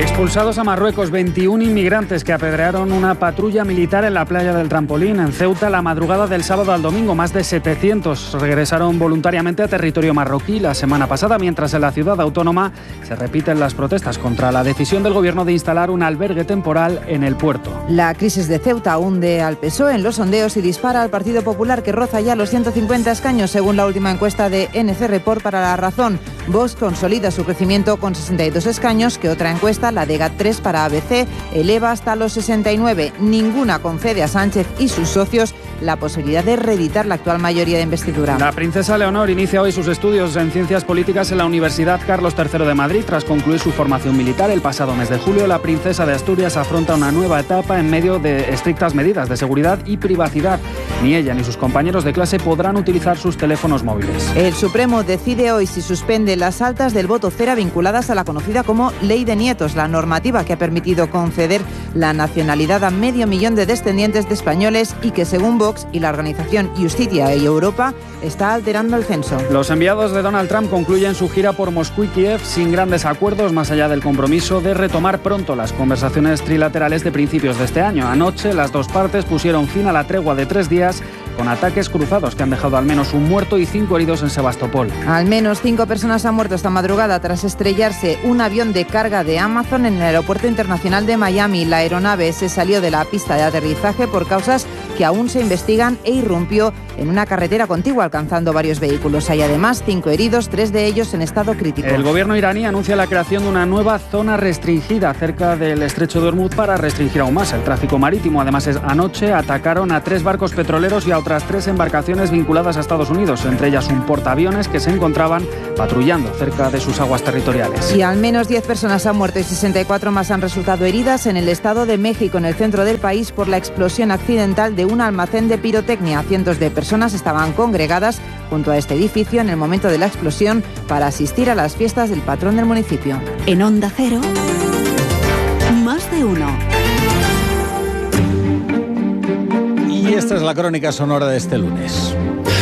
Expulsados a Marruecos 21 inmigrantes que apedrearon una patrulla militar en la playa del Trampolín, en Ceuta, la madrugada del sábado al domingo. Más de 700 regresaron voluntariamente a territorio marroquí la semana pasada, mientras en la ciudad autónoma se repiten las protestas contra la decisión del gobierno de instalar un albergue temporal en el puerto. La crisis de Ceuta hunde al PSOE en los sondeos y dispara al Partido Popular, que roza ya los 150 escaños, según la última encuesta de NC Report para La Razón. Vox consolida su crecimiento con 62 escaños, que otra encuesta, la de GAT3 para ABC, eleva hasta los 69. Ninguna concede a Sánchez y sus socios la posibilidad de reeditar la actual mayoría de investidura. La princesa Leonor inicia hoy sus estudios en Ciencias Políticas en la Universidad Carlos III de Madrid. Tras concluir su formación militar el pasado mes de julio, la princesa de Asturias afronta una nueva etapa en medio de estrictas medidas de seguridad y privacidad. Ni ella ni sus compañeros de clase podrán utilizar sus teléfonos móviles. El Supremo decide hoy si suspende las altas del voto cera vinculadas a la conocida como Ley de Nietos, la normativa que ha permitido conceder la nacionalidad a 500.000 de descendientes de españoles y que, según Vox y la organización Justicia y Europa, está alterando el censo. Los enviados de Donald Trump concluyen su gira por Moscú y Kiev sin grandes acuerdos, más allá del compromiso de retomar pronto las conversaciones trilaterales de principios de este año. Anoche las dos partes pusieron fin a la tregua de 3 días con ataques cruzados que han dejado al menos un muerto y 5 heridos en Sebastopol. Al menos 5 personas han muerto esta madrugada tras estrellarse un avión de carga de Amazon en el aeropuerto internacional de Miami. La aeronave se salió de la pista de aterrizaje por causas que aún se investigan e irrumpió en una carretera contigua, alcanzando varios vehículos. Hay además 5 heridos, 3 de ellos en estado crítico. El gobierno iraní anuncia la creación de una nueva zona restringida cerca del estrecho de Hormuz para restringir aún más el tráfico marítimo. Además, anoche atacaron a 3 barcos petroleros y a otras 3 embarcaciones vinculadas a Estados Unidos, entre ellas un portaaviones que se encontraban patrullando cerca de sus aguas territoriales. Y al menos 10 personas han muerto y 64 más han resultado heridas en el estado de México, en el centro del país, por la explosión accidental de un almacén de pirotecnia. Cientos de personas estaban congregadas junto a este edificio en el momento de la explosión para asistir a las fiestas del patrón del municipio. En Onda Cero, Más de Uno. Y esta es la crónica sonora de este lunes.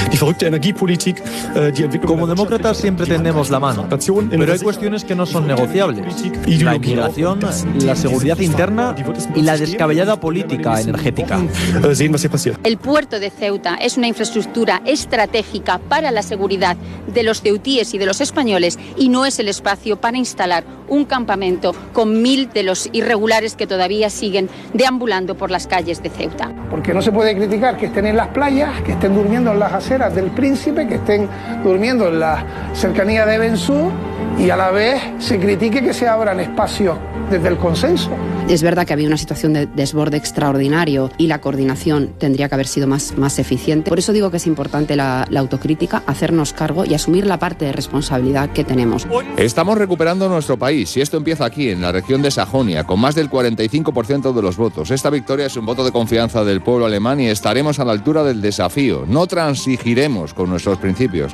Como demócratas siempre tendemos la mano, pero hay cuestiones que no son negociables. La inmigración, la seguridad interna y la descabellada política energética. El puerto de Ceuta es una infraestructura estratégica para la seguridad de los ceutíes y de los españoles y no es el espacio para instalar un campamento con 1.000 de los irregulares que todavía siguen deambulando por las calles de Ceuta. Porque no se puede criticar que estén en las playas, que estén durmiendo en las aceras del Príncipe, que estén durmiendo en la cercanía de Bensú y a la vez se critique que se abran espacios desde el consenso. Es verdad que había una situación de desborde extraordinario y la coordinación tendría que haber sido más eficiente. Por eso digo que es importante la autocrítica, hacernos cargo y asumir la parte de responsabilidad que tenemos. Estamos recuperando nuestro país y esto empieza aquí, en la región de Sajonia, con más del 45% de los votos. Esta victoria es un voto de confianza del pueblo alemán y estaremos a la altura del desafío. No transigiremos con nuestros principios.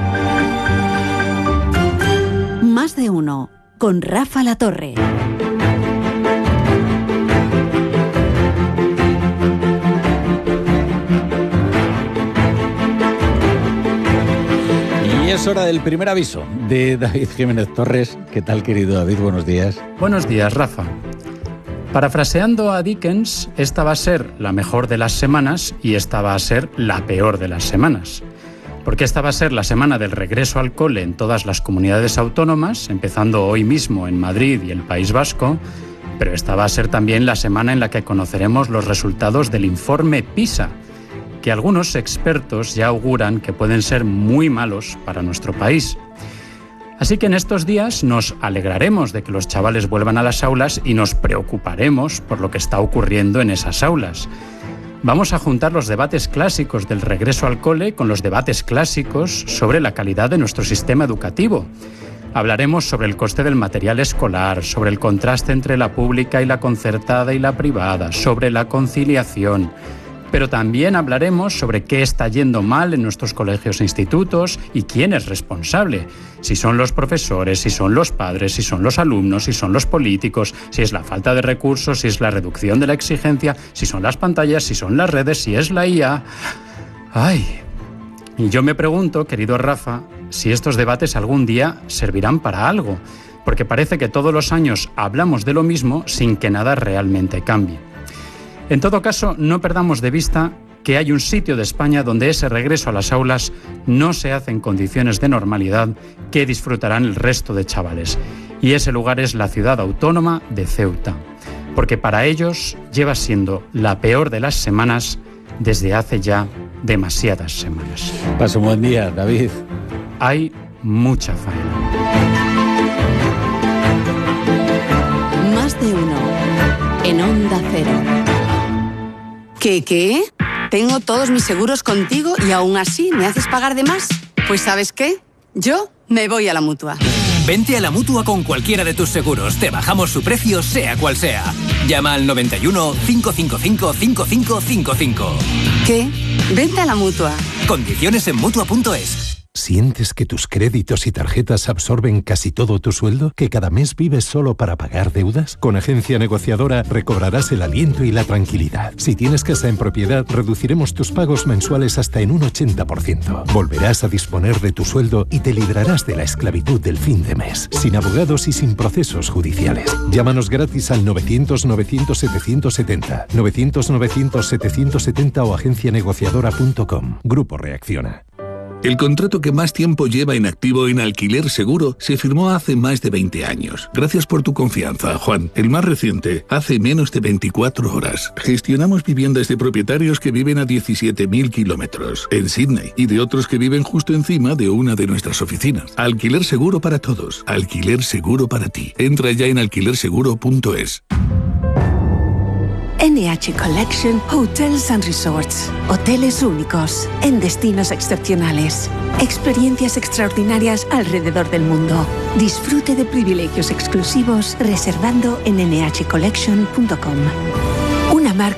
Más de Uno, con Rafa Latorre. Y es hora del primer aviso de David Jiménez Torres. ¿Qué tal, querido David? Buenos días. Buenos días, Rafa. Parafraseando a Dickens, esta va a ser la mejor de las semanas y esta va a ser la peor de las semanas. Porque esta va a ser la semana del regreso al cole en todas las comunidades autónomas, empezando hoy mismo en Madrid y el País Vasco, pero esta va a ser también la semana en la que conoceremos los resultados del informe PISA, que algunos expertos ya auguran que pueden ser muy malos para nuestro país. Así que en estos días nos alegraremos de que los chavales vuelvan a las aulas y nos preocuparemos por lo que está ocurriendo en esas aulas. Vamos a juntar los debates clásicos del regreso al cole con los debates clásicos sobre la calidad de nuestro sistema educativo. Hablaremos sobre el coste del material escolar, sobre el contraste entre la pública y la concertada y la privada, sobre la conciliación. Pero también hablaremos sobre qué está yendo mal en nuestros colegios e institutos y quién es responsable. Si son los profesores, si son los padres, si son los alumnos, si son los políticos, si es la falta de recursos, si es la reducción de la exigencia, si son las pantallas, si son las redes, si es la IA. ¡Ay! Y yo me pregunto, querido Rafa, si estos debates algún día servirán para algo. porque parece que todos los años hablamos de lo mismo sin que nada realmente cambie. En todo caso, no perdamos de vista que hay un sitio de España donde ese regreso a las aulas no se hace en condiciones de normalidad que disfrutarán el resto de chavales. Y ese lugar es la ciudad autónoma de Ceuta, porque para ellos lleva siendo la peor de las semanas desde hace ya demasiadas semanas. Pasa un buen día, David. Hay mucha faena. Más de uno en Onda Cero. ¿Qué? Tengo todos mis seguros contigo y aún así me haces pagar de más. Pues ¿sabes qué? Yo me voy a la Mutua. Vente a la Mutua con cualquiera de tus seguros. Te bajamos su precio, sea cual sea. Llama al 91 555 5555. ¿Qué? Vente a la Mutua. Condiciones en Mutua.es. ¿Sientes que tus créditos y tarjetas absorben casi todo tu sueldo? ¿Que cada mes vives solo para pagar deudas? Con Agencia Negociadora recobrarás el aliento y la tranquilidad. Si tienes casa en propiedad, reduciremos tus pagos mensuales hasta en un 80%. Volverás a disponer de tu sueldo y te librarás de la esclavitud del fin de mes, sin abogados y sin procesos judiciales. Llámanos gratis al 900-900-770, 900-900-770 o agencianegociadora.com. Grupo Reacciona. El contrato que más tiempo lleva en activo en Alquiler Seguro se firmó hace más de 20 años. Gracias por tu confianza, Juan. El más reciente, hace menos de 24 horas. Gestionamos viviendas de propietarios que viven a 17.000 kilómetros en Sydney y de otros que viven justo encima de una de nuestras oficinas. Alquiler Seguro para todos. Alquiler Seguro para ti. Entra ya en alquilerseguro.es. NH Collection Hotels and Resorts. Hoteles únicos, en destinos excepcionales. Experiencias extraordinarias alrededor del mundo. Disfrute de privilegios exclusivos reservando en nhcollection.com. Una marca